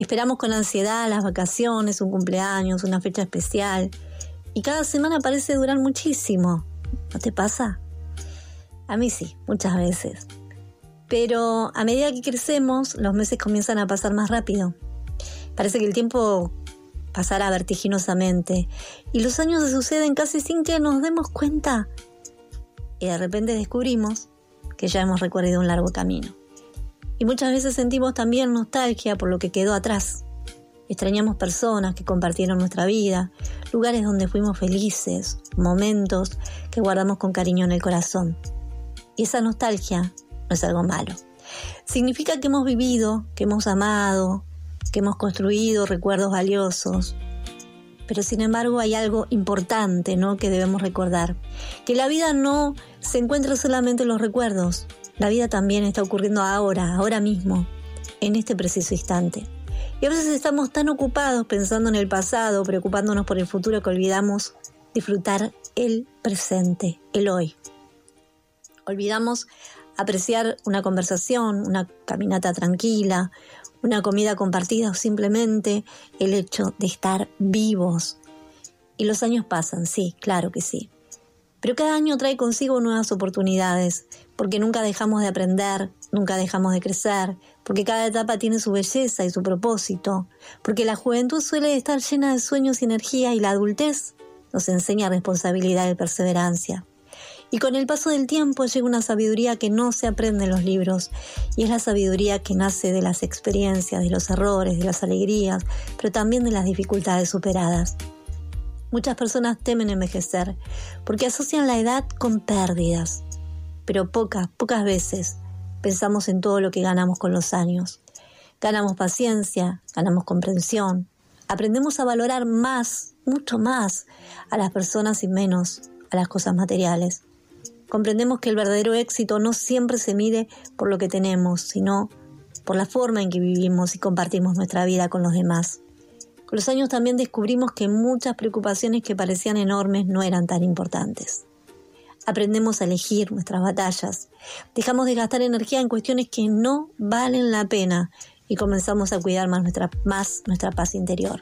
Esperamos con ansiedad las vacaciones, un cumpleaños, una fecha especial. Y cada semana parece durar muchísimo. ¿No te pasa? A mí sí, muchas veces. Pero a medida que crecemos, los meses comienzan a pasar más rápido. Parece que el tiempo pasará vertiginosamente. Y los años se suceden casi sin que nos demos cuenta. Y de repente descubrimos que ya hemos recorrido un largo camino. Y muchas veces sentimos también nostalgia por lo que quedó atrás. Extrañamos personas que compartieron nuestra vida, lugares donde fuimos felices, momentos que guardamos con cariño en el corazón. Y esa nostalgia no es algo malo. Significa que hemos vivido, que hemos amado, que hemos construido recuerdos valiosos. Pero sin embargo hay algo importante, ¿no?, que debemos recordar. Que la vida no se encuentra solamente en los recuerdos. La vida también está ocurriendo ahora mismo, en este preciso instante. Y a veces estamos tan ocupados pensando en el pasado, preocupándonos por el futuro, que olvidamos disfrutar el presente, el hoy. Olvidamos apreciar una conversación, una caminata tranquila, una comida compartida o simplemente el hecho de estar vivos. Y los años pasan, sí, claro que sí. Pero cada año trae consigo nuevas oportunidades, porque nunca dejamos de aprender, nunca dejamos de crecer, porque cada etapa tiene su belleza y su propósito, porque la juventud suele estar llena de sueños y energía y la adultez nos enseña responsabilidad y perseverancia. Y con el paso del tiempo llega una sabiduría que no se aprende en los libros, y es la sabiduría que nace de las experiencias, de los errores, de las alegrías, pero también de las dificultades superadas. Muchas personas temen envejecer porque asocian la edad con pérdidas, pero pocas veces pensamos en todo lo que ganamos con los años. Ganamos paciencia, ganamos comprensión, aprendemos a valorar más, mucho más, a las personas y menos a las cosas materiales. Comprendemos que el verdadero éxito no siempre se mide por lo que tenemos, sino por la forma en que vivimos y compartimos nuestra vida con los demás. Con los años también descubrimos que muchas preocupaciones que parecían enormes no eran tan importantes. Aprendemos a elegir nuestras batallas, dejamos de gastar energía en cuestiones que no valen la pena y comenzamos a cuidar más nuestra paz interior.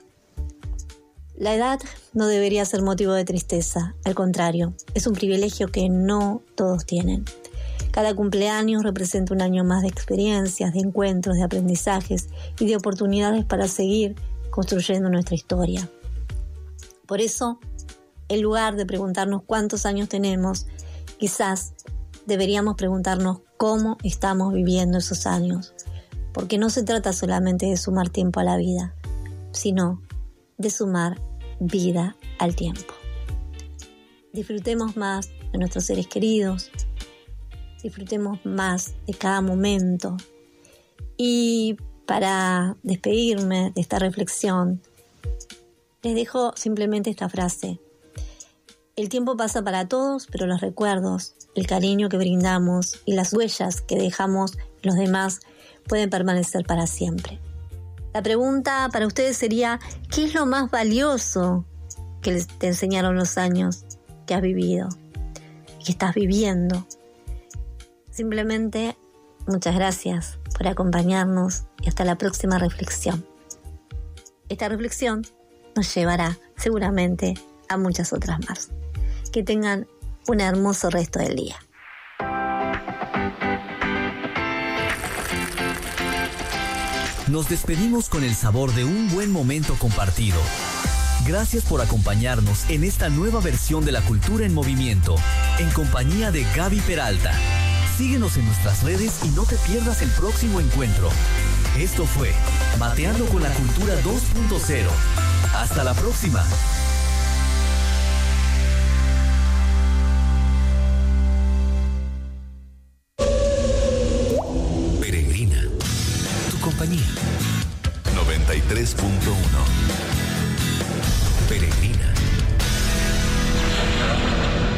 La edad no debería ser motivo de tristeza, al contrario, es un privilegio que no todos tienen. Cada cumpleaños representa un año más de experiencias, de encuentros, de aprendizajes y de oportunidades para seguir construyendo nuestra historia. Por eso, en lugar de preguntarnos cuántos años tenemos, quizás deberíamos preguntarnos cómo estamos viviendo esos años, porque no se trata solamente de sumar tiempo a la vida, sino de sumar vida al tiempo. Disfrutemos más de nuestros seres queridos, disfrutemos más de cada momento. Y para despedirme de esta reflexión, les dejo simplemente esta frase. El tiempo pasa para todos, pero los recuerdos, el cariño que brindamos y las huellas que dejamos en los demás pueden permanecer para siempre. La pregunta para ustedes sería, ¿qué es lo más valioso que te enseñaron los años que has vivido, que estás viviendo? Simplemente, muchas gracias por acompañarnos y hasta la próxima reflexión. Esta reflexión nos llevará seguramente a muchas otras más. Que tengan un hermoso resto del día. Nos despedimos con el sabor de un buen momento compartido. Gracias por acompañarnos en esta nueva versión de La Cultura en Movimiento, en compañía de Gaby Peralta. Síguenos en nuestras redes y no te pierdas el próximo encuentro. Esto fue Mateando con la Cultura 2.0. Hasta la próxima. Peregrina, tu compañía. 93.1